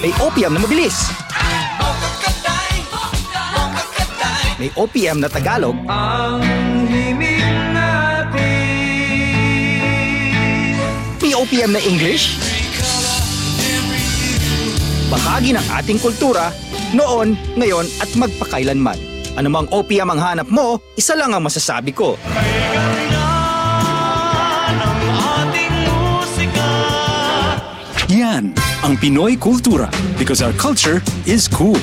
May OPM na mabilis. May OPM na Tagalog. Ang himig natin. May OPM na English. Bahagi ng ating kultura, noon, ngayon at magpakailanman. Anumang OPM ang hanap mo, isa lang ang masasabi ko. Yan ang Pinoy kultura because our culture is cool.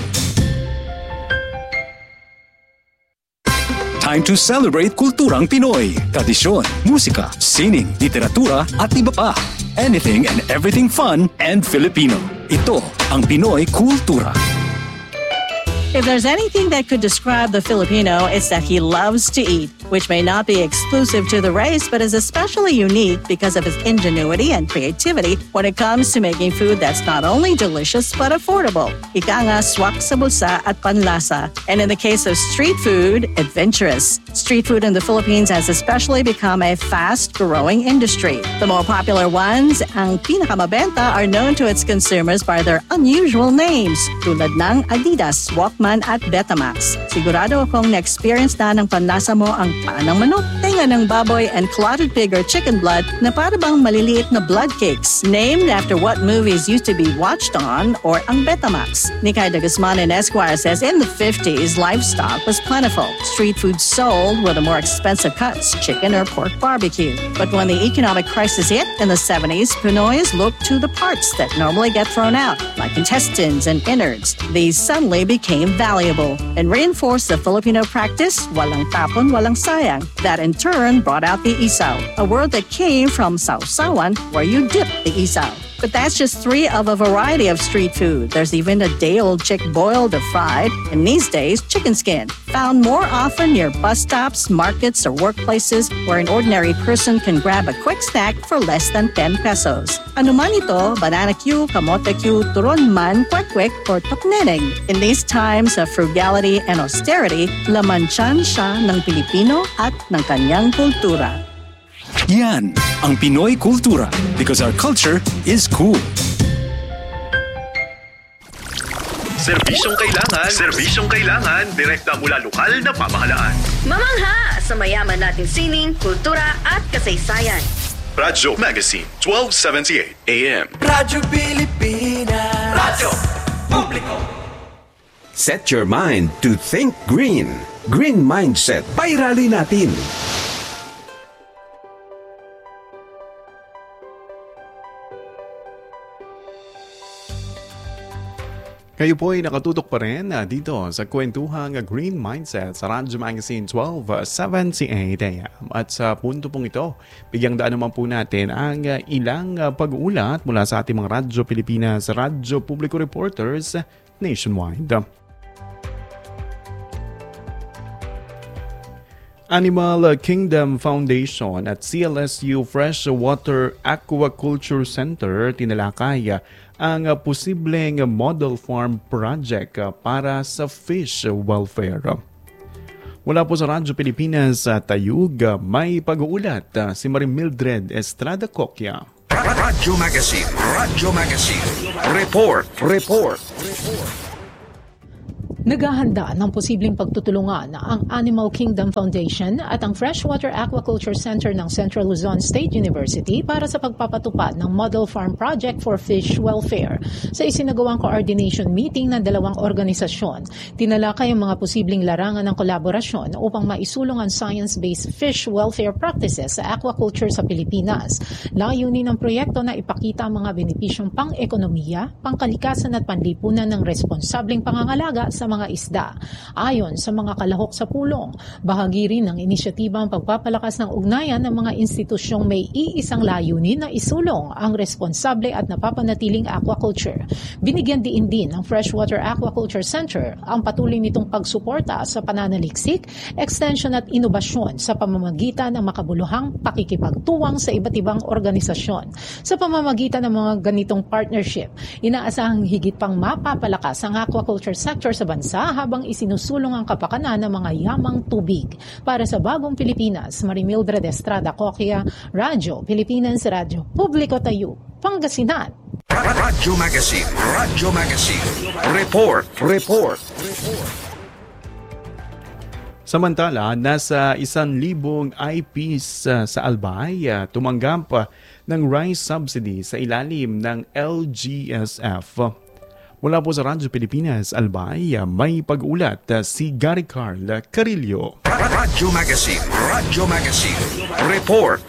Time to celebrate kulturang Pinoy. Tradisyon, musika, sining, literatura at iba pa. Anything and everything fun and Filipino. Ito ang Pinoy kultura. If there's anything that could describe the Filipino, it's that he loves to eat, which may not be exclusive to the race, but is especially unique because of his ingenuity and creativity when it comes to making food that's not only delicious but affordable. Ika nga, swak sa bulsa at panlasa. And in the case of street food, adventurous. Street food in the Philippines has especially become a fast-growing industry. The more popular ones, ang pinakamabenta, are known to its consumers by their unusual names, tulad ng Adidas, Walkman at Betamax. Sigurado akong na-experience na ng panlasa mo ang paanang manok, tenga ng baboy, and clotted pig or chicken blood na para bang maliliit na blood cakes, named after what movies used to be watched on, or ang Betamax. Nikay de Guzman and Esquire says in the 50s, livestock was plentiful. Street food sold were the more expensive cuts, chicken or pork barbecue. But when the economic crisis hit in the 70s, Pinoys looked to the parts that normally get thrown out, like intestines and innards. These suddenly became valuable and reinforced the Filipino practice, walang tapon, walang sayang. That in turn brought out the isaw, a word that came from sausawan, where you dip the isaw. But that's just three of a variety of street food. There's even a day-old chick boiled or fried, and these days, chicken skin, found more often near bus stops, markets, or workplaces where an ordinary person can grab a quick snack for less than 10 pesos. Ano man ito, banana Q, kamote Q, turon man, kwek-kwek, or tokneneng. In these times of frugality and austerity, laman-tiyan siya ng Pilipino at ng kanyang kultura. Yan ang Pinoy kultura because our culture is cool. Serbisyong kailangan, direkta mula lokal na pamahalaan. Mamangha sa mayaman nating sining, kultura at kasaysayan. Radyo Magazine, 1278 AM. Radyo Pilipinas. Radyo Publiko. Set your mind to think green. Green Mindset. Pairali natin. Kayo po ay nakatutok pa rin dito sa kwentuhang Green Mindset sa Radyo Magazine 1278 AM. At sa punto pong ito, bigyang daan naman po natin ang ilang pag-uulat mula sa ating mga Radyo Pilipinas, Radyo Publiko Reporters nationwide. Animal Kingdom Foundation at CLSU Freshwater Aquaculture Center tinalakay ang posibleng model farm project para sa fish welfare. Mula po sa Radyo Pilipinas Tayug, may pag-uulat si Mildred Estrada Coquia. Radyo Magazine. Report. Naghahanda ng posibleng pagtutulungan ang Animal Kingdom Foundation at ang Freshwater Aquaculture Center ng Central Luzon State University para sa pagpapatupad ng Model Farm Project for Fish Welfare. Sa isinagawang coordination meeting ng dalawang organisasyon, tinalakay ang mga posibleng larangan ng kolaborasyon upang maisulong ang science-based fish welfare practices sa aquaculture sa Pilipinas. Layunin ng proyekto na ipakita ang mga benepisyong pang-ekonomiya, pangkalikasan at panlipunan ng responsableng pangangalaga sa mga isda. Ayon sa mga kalahok sa pulong, bahagi rin ng inisyatiba ang pagpapalakas ng ugnayan ng mga institusyong may iisang layunin na isulong ang responsable at napapanatiling aquaculture. Binigyan diin din ng Freshwater Aquaculture Center ang patuloy nitong pagsuporta sa pananaliksik, extension at inobasyon sa pamamagitan ng makabuluhang pakikipagtuwang sa iba't ibang organisasyon. Sa pamamagitan ng mga ganitong partnership, inaasahang higit pang mapapalakas ang aquaculture sector sa bansa habang isinusulong ang kapakanan ng mga yamang tubig. Para sa Bagong Pilipinas, Mildred Estrada Coquia, Radyo Pilipinas, Radyo Publiko Tayo, Pangasinan. Radyo Magazine. Radyo Magazine. Report. Samantala, nasa 1,000 IPs sa Albay tumanggap ng rice subsidy sa ilalim ng LGSF. Mula po sa Radyo Pilipinas, Albay, may pag-ulat si Gary Carl Carillo. Radyo Magazine. Radyo Magazine. Report.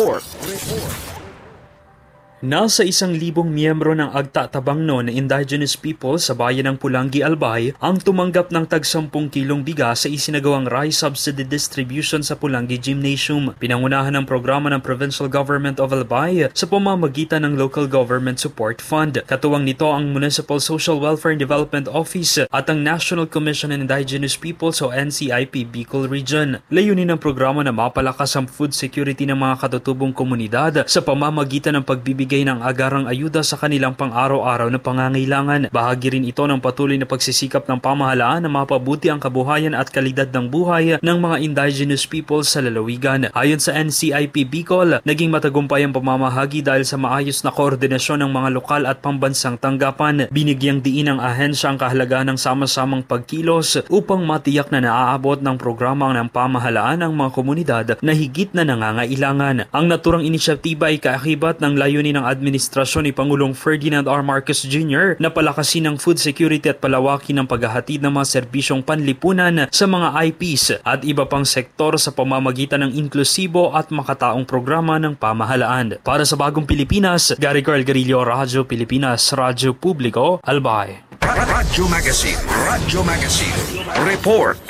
Nasa 1,000 miyembro ng Agtatabangno na indigenous people sa bayan ng Pulangi, Albay ang tumanggap ng tag 10 kilong bigas sa isinagawang rice subsidy distribution sa Pulangi Gymnasium. Pinangunahan ng programa ng Provincial Government of Albay sa pamamagitan ng Local Government Support Fund. Katuwang nito ang Municipal Social Welfare and Development Office at ang National Commission on Indigenous Peoples o NCIP Bicol Region. Layunin ng programa na mapalakas ang food security ng mga katutubong komunidad sa pamamagitan ng pagbibigay ng agarang ayuda sa kanilang pang-araw-araw na pangangailangan. Bahagi rin ito ng patuloy na pagsisikap ng pamahalaan na mapabuti ang kabuhayan at kalidad ng buhay ng mga indigenous people sa lalawigan. Ayon sa NCIP Bicol, naging matagumpay ang pamamahagi dahil sa maayos na koordinasyon ng mga lokal at pambansang tanggapan. Binigyang diin ng ahensya ang kahalagahan ng sama-samang pagkilos upang matiyak na naaabot ng programa ng pamahalaan ang mga komunidad na higit na nangangailangan. Ang naturang inisyatiba ay kaakibat ng layunin ng administrasyon ni Pangulong Ferdinand R. Marcos Jr. na palakasin ang food security at palawakin ang paghahatid ng mga serbisyong panlipunan sa mga IPs at iba pang sektor sa pamamagitan ng inklusibo at makataong programa ng pamahalaan. Para sa Bagong Pilipinas, Gary Carl Carillo, Radyo Pilipinas, Radyo Publiko, Albay. Radyo Magazine. Radyo Magazine. Report.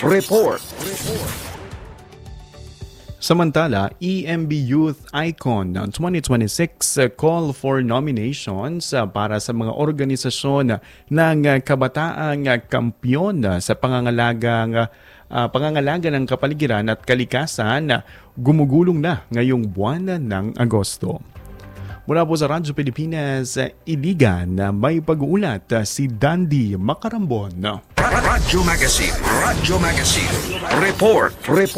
Samantala, EMB Youth Icon 2026 call for nominations para sa mga organisasyon ng kabataang kampiyon sa pangangalaga ng kapaligiran at kalikasan gumugulong na ngayong buwan ng Agosto. Mula po sa Radyo Pilipinas, Iligan, may pag-uulat si Dandy Macarambon. Radyo Magazine. Radyo Magazine. Report.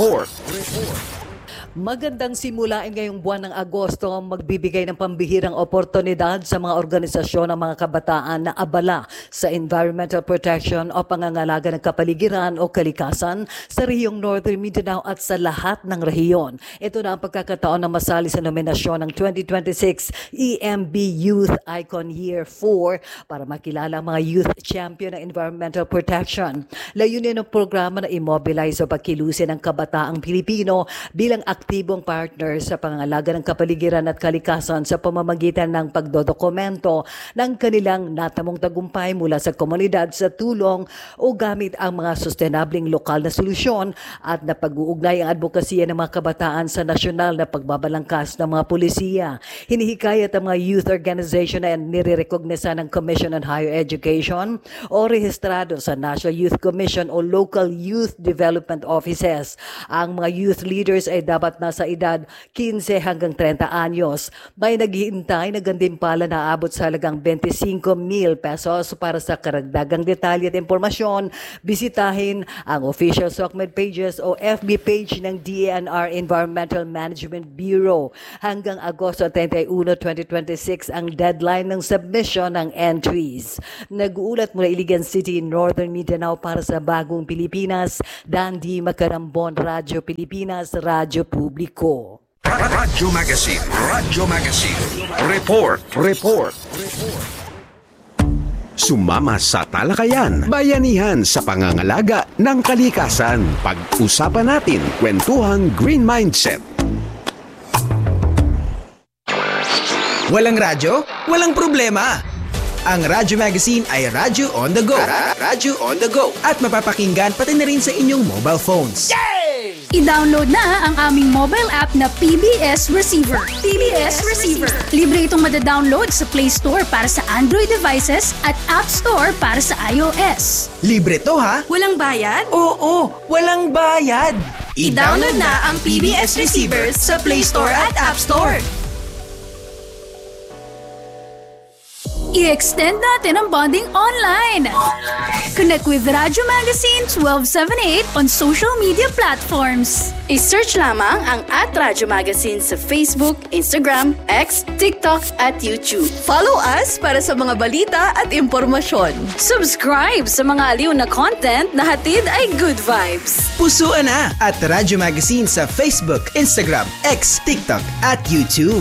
Magandang simulain ngayong buwan ng Agosto ang magbibigay ng pambihirang oportunidad sa mga organisasyon ng mga kabataan na abala sa environmental protection o pangangalaga ng kapaligiran o kalikasan sa rehiyong Northern Mindanao at sa lahat ng rehiyon. Ito na ang pagkakataon na masali sa nominasyon ng 2026 EMB Youth Icon Year 4 para makilala ang mga youth champion ng environmental protection. Layunin ng programa na immobilize o pagkilusin ang kabataang Pilipino bilang aktibong partner sa pangangalaga ng kapaligiran at kalikasan sa pamamagitan ng pagdodokumento ng kanilang natamong tagumpay mula sa komunidad sa tulong o gamit ang mga sustainabling lokal na solusyon at na pag-uugnay ang advokasya ng mga kabataan sa nasyonal na pagbabalangkas ng mga pulisiya. Hinihikayat ang mga youth organization na nire-recognize ng Commission on Higher Education o rehistrado sa National Youth Commission o Local Youth Development Offices. Ang mga youth leaders ay dapat nasa edad 15 hanggang 30 anyos. May naghihintay na gantimpala na aabot sa halagang 25,000 pesos. Para sa karagdagang detalye at impormasyon, bisitahin ang official SOCMED pages o FB page ng DENR Environmental Management Bureau. Hanggang Agosto 31, 2026 ang deadline ng submission ng entries. Nag-uulat mula Iligan City, Northern Mindanao para sa Bagong Pilipinas, Dandy Macarambon, Radyo Pilipinas, Radyo Publiko. Radyo Magazine. Radyo Magazine. Report. Sumama sa talakayan, bayanihan sa pangangalaga ng kalikasan. Pag-usapan natin, kwentuhang Green Mindset. Walang radyo? Walang problema. Ang Radyo Magazine ay Radyo on the go. Radyo on the go. At mapapakinggan pati na rin sa inyong mobile phones. I-download na ang aming mobile app na PBS Receiver. PBS Receiver. Libre itong madadownload sa Play Store para sa Android devices at App Store para sa iOS. Libre to ha? Walang bayad? Oo, walang bayad. I-download na ang PBS Receiver sa Play Store at App Store. I-extend natin ang bonding online. Connect with Radyo Magazine 1278 on social media platforms. I-search lamang ang @Radyo Magazine sa Facebook, Instagram, X, TikTok at YouTube. Follow us para sa mga balita at impormasyon. Subscribe sa mga aliw na content na hatid ay good vibes. Pusuan na at Radyo Magazine sa Facebook, Instagram, X, TikTok at YouTube.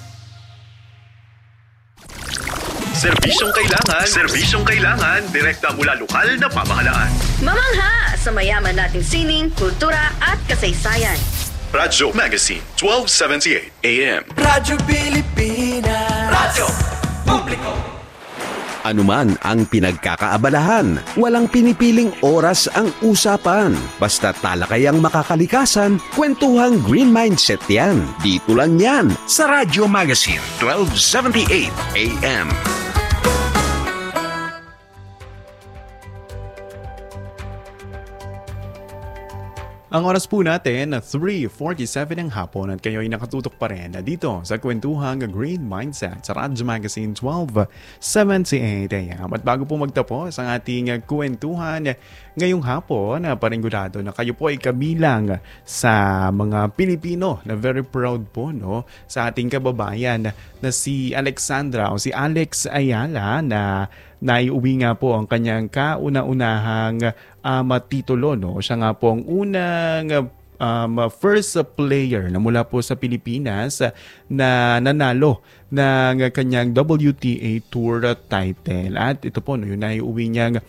Serbisyong kailangan, direkta mula lokal na pamahalaan. Mamangha sa mayaman nating sining, kultura at kasaysayan. Radyo Magazine, 1278 AM. Radyo Pilipinas. Radyo Publiko. Anuman ang pinagkakaabalahan, walang pinipiling oras ang usapan. Basta talakayang makakalikasan, kwentuhang Green Mindset yan. Dito lang yan sa Radyo Magazine, 1278 AM. Ang oras po natin, 3:47 ng hapon at kayo ay nakatutok pa rin dito sa kwentuhang Green Mindset sa Radyo Magazine 1278 AM. At bago po magtapos ang ating kwentuhan ngayong hapon, paringurado na kayo po ay kabilang sa mga Pilipino na very proud po sa ating kababayan na si Alexandra o si Alex Ayala na naiuwi nga po ang kanyang kauna-unahang titulo. Siya nga po ang unang first player na mula po sa Pilipinas na nanalo ng kanyang WTA Tour title. At ito po, yung naiuwi niyang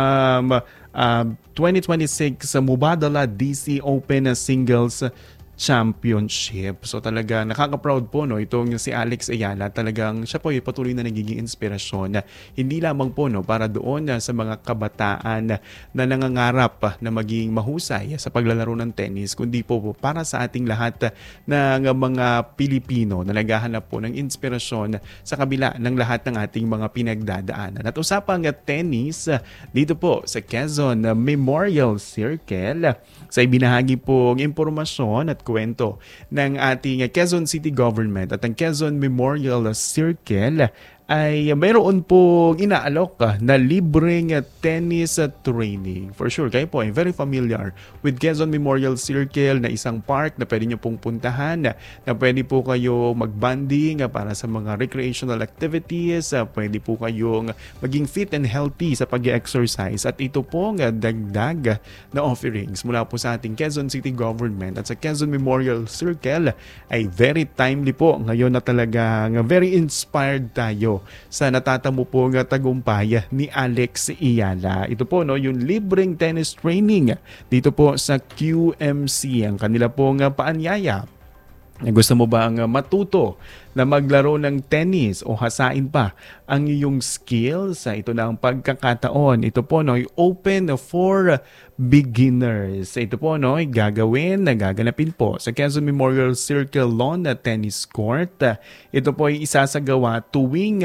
2026 Mubadala DC Open Singles Championship. So talaga nakaka-proud po itong si Alex Ayala. Talagang siya po ay patuloy na nagiging inspirasyon na hindi lamang po para doon sa mga kabataan na nangangarap na maging mahusay sa paglalaro ng tennis, kundi po para sa ating lahat ng mga Pilipino na naghahanap po ng inspirasyon sa kabila ng lahat ng ating mga pinagdadaanan. At usapang tennis dito po sa Quezon Memorial Circle sa ibinahagi pong impormasyon at kwento ng ating Quezon City Government at ang Quezon Memorial Circle ay mayroon pong inaalok na libreng tennis training. For sure, kayo po ay very familiar with Quezon Memorial Circle na isang park na pwede nyo pong puntahan, na pwede po kayo magbanding para sa mga recreational activities, pwede po kayong maging fit and healthy sa pag-exercise. At ito pong dagdag na offerings mula po sa ating Quezon City Government at sa Quezon Memorial Circle ay very timely po ngayon na talagang very inspired tayo sa natatamo pong tagumpay ni Alex Ayala. Ito po yung libreng tennis training dito po sa QMC. Ang kanila pong paanyaya. Gusto mo ba ang matuto na maglaro ng tennis o hasain pa ang iyong skills? Ito na ang pagkakataon. Ito po open for beginners. Ito po gaganapin po sa Quezon Memorial Circle Lawn Tennis Court. Ito po ay isasagawa tuwing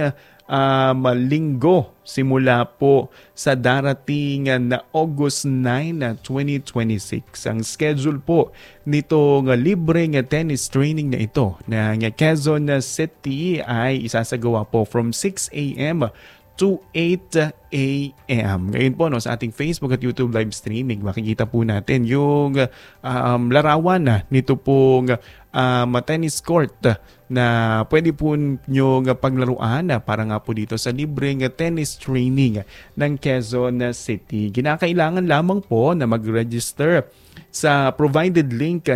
linggo simula po sa darating na August 9, 2026. Ang schedule po nitong libreng tennis training na ito ng Quezon City ay isasagawa po from 6 a.m. to 8 a.m. Ngayon po sa ating Facebook at YouTube live streaming, makikita po natin yung larawan nito pong tennis court na pwede po nyo paglaruan para nga po dito sa libreng tennis training ng Quezon City. Kinakailangan lamang po na mag-register sa provided link